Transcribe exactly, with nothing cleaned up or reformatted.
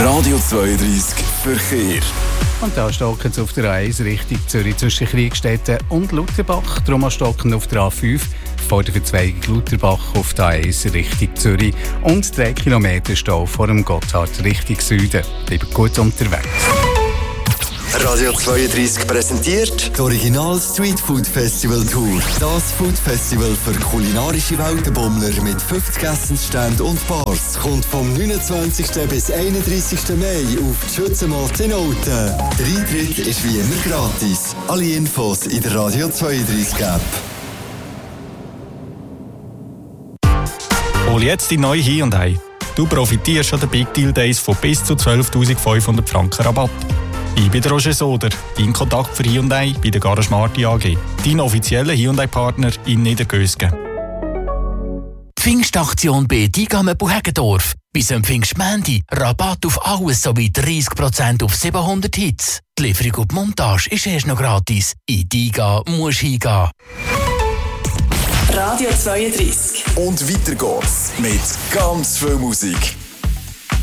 Radio zweiunddreissig Verkehr. Und da stocken es auf der A eins Richtung Zürich zwischen Kriegstetten und Lutherbach. Darum stocken auf der A fünf vor der Verzweigung Lutherbach auf der A eins Richtung Zürich. Und drei Kilometer Stau vor dem Gotthard Richtung Süden. Bleibt gut unterwegs. Radio zweiunddreissig präsentiert das Original Street Food Festival Tour. Das Food Festival für kulinarische Weltenbummler mit fünfzig Essensständen und Bars kommt vom neunundzwanzigsten bis einunddreissigsten Mai auf die Schützenmatt in Olten. Der Eintritt ist wie immer gratis. Alle Infos in der Radio zweiunddreissig App. Hol jetzt die neue Hyundai. Du profitierst an den Big Deal Days von bis zu zwölftausendfünfhundert Franken Rabatt. Ich bin Roger Soder, dein Kontakt für Hyundai bei der Garage Marti A G. Dein offizieller Hyundai-Partner in Niedergösgen. Pfingstaktion bei Digame Buhägendorf. Bis am Pfingstmendi Rabatt auf alles sowie dreissig Prozent auf siebenhundert Hits. Die Lieferung und die Montage ist erst noch gratis. In Diga musst du hingehen. Radio zweiunddreissig. Und weiter geht's mit ganz viel Musik.